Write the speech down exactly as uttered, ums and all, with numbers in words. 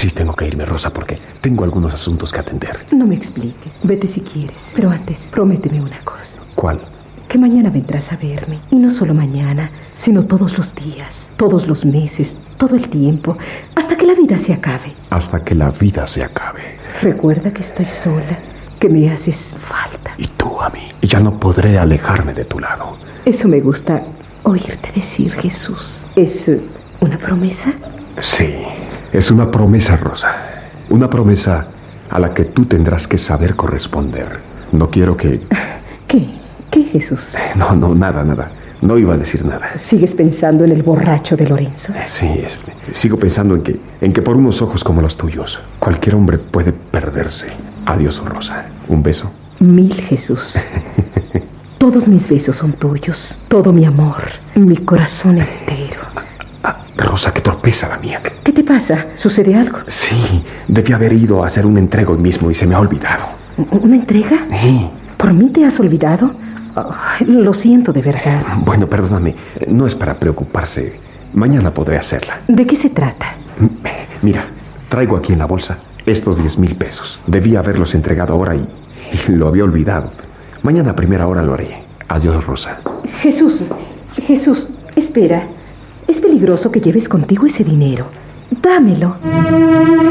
Sí, tengo que irme, Rosa, porque tengo algunos asuntos que atender. No me expliques. Vete si quieres. Pero antes, prométeme una cosa. ¿Cuál? Que mañana vendrás a verme. Y no solo mañana, sino todos los días, todos los meses, todo el tiempo, hasta que la vida se acabe. Hasta que la vida se acabe. Recuerda que estoy sola, que me haces falta. Y tú a mí. Ya no podré alejarme de tu lado. Eso me gusta oírte decir, Jesús. ¿Es uh, una promesa? Sí, es una promesa, Rosa. Una promesa a la que tú tendrás que saber corresponder. No quiero que... ¿Qué? ¿Qué, Jesús? No, no, nada, nada. No iba a decir nada. ¿Sigues pensando en el borracho de Lorenzo? Sí, es, sigo pensando en que, en que por unos ojos como los tuyos, cualquier hombre puede perderse. Adiós, Rosa. Un beso. Mil, Jesús. Todos mis besos son tuyos. Todo mi amor, mi corazón entero. Ah, Rosa, qué torpeza la mía. ¿Qué te pasa? ¿Sucede algo? Sí, debí haber ido a hacer un entrego hoy mismo y se me ha olvidado. ¿Una entrega? Sí. ¿Por mí te has olvidado? Oh, lo siento de verdad. Bueno, perdóname. No es para preocuparse. Mañana podré hacerla. ¿De qué se trata? Mira, traigo aquí en la bolsa estos diez mil pesos. Debía haberlos entregado ahora y, y lo había olvidado. Mañana a primera hora lo haré. Adiós, Rosa. Jesús, Jesús, espera. Es peligroso que lleves contigo ese dinero. Dámelo.